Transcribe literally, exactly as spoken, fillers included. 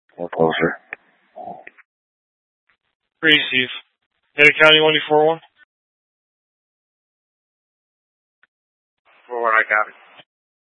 Or closer. Three, Steve. Ada County one four one. four one, I copy.